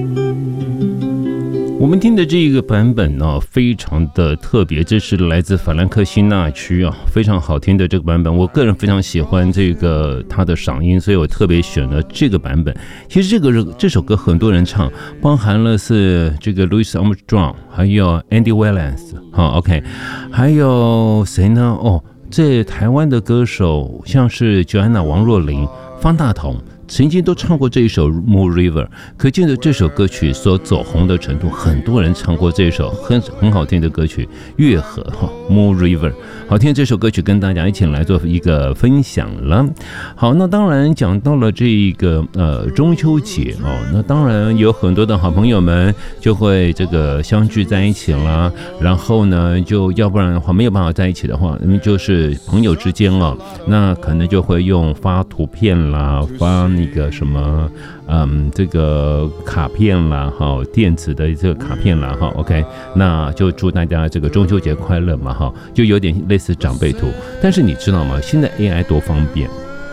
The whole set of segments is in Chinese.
我们听的这个版本呢，非常的特别，这是来自法兰克辛纳区啊，非常好听的这个版本。我个人非常喜欢这个他的嗓音，所以我特别选了这个版本。其实这首歌很多人唱，包含了是这个 Louis Armstrong， 还有 Andy Wallace， 好 OK， 还有谁呢？哦，这台湾的歌手像是 Joanna 王若琳、方大同。曾经都唱过这一首 Moon River， 可见的这首歌曲所走红的程度，很多人唱过这首很好听的歌曲月河 Moon River， 好听这首歌曲跟大家一起来做一个分享了。好，那当然讲到了这个中秋节哦，那当然有很多的好朋友们就会这个相聚在一起啦，然后呢就要不然的话没有办法在一起的话，那么就是朋友之间哦，那可能就会用发图片啦，发那个什么这个卡片啦，电子的这个卡片啦，OK， 那就祝大家这个中秋节快乐嘛，就有点类似长辈图。但是你知道吗？现在 AI 多方便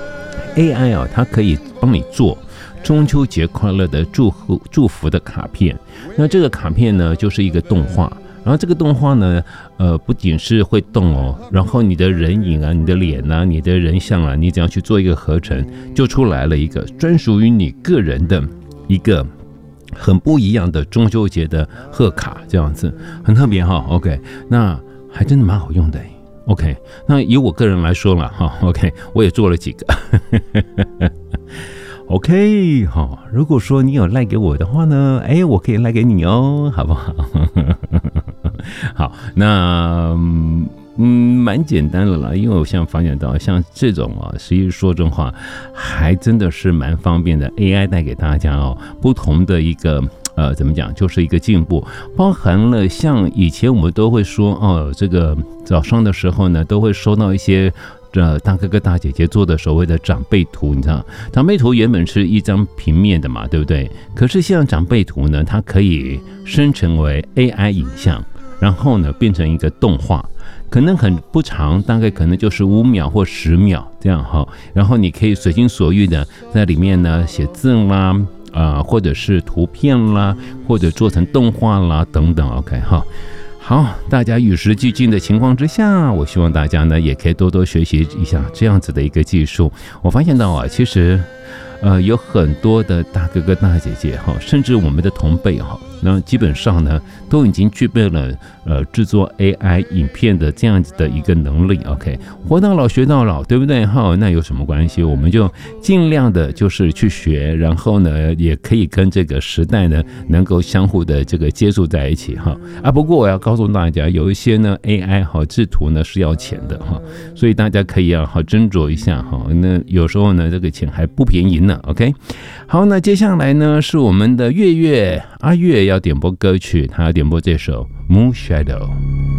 ，AI 啊，它可以帮你做中秋节快乐的祝福的卡片。那这个卡片呢，就是一个动画。然后这个动画呢，不仅是会动哦，然后你的人影啊、你的脸啊、你的人像啊，你只要去做一个合成，就出来了一个专属于你个人的一个很不一样的中秋节的贺卡，这样子很特别哈。OK， 那还真的蛮好用的。OK， 那以我个人来说了哈 ，OK， 我也做了几个。OK， 好，如果说你有赖给我的话呢，我可以赖给你哦，好不好？好，那蛮简单的啦，因为我现在发现到像这种啊，实际说真话，还真的是蛮方便的。AI 带给大家哦，不同的一个怎么讲，就是一个进步，包含了像以前我们都会说哦，这个早上的时候呢，都会收到一些。大哥哥大姐姐做的所谓的长辈图，你知道，长辈图原本是一张平面的嘛，对不对？可是像长辈图呢，它可以生成为 AI 影像，然后呢变成一个动画，可能很不长，大概可能就是5秒或10秒这样哈。然后你可以随心所欲的在里面呢写字啦，或者是图片啦，或者做成动画啦等等 ，OK 哈。好，大家与时俱进的情况之下，我希望大家呢也可以多多学习一下这样子的一个技术。我发现到啊，其实有很多的大哥哥大姐姐哈，甚至我们的同辈哈，那基本上呢都已经具备了制作 AI 影片的这样子的一个能力。OK， 活到老学到老，对不对？哈，那有什么关系？我们就尽量的就是去学，然后呢也可以跟这个时代呢能够相互的这个接触在一起哈。不过我要告诉大家，有一些呢 AI 哈制图呢是要钱的哈，所以大家可以好斟酌一下哈。那有时候呢这个钱还不便宜呢。OK， 好，那接下来呢是我们的月月阿月要点播歌曲，他要点播这首 Moon Shadow。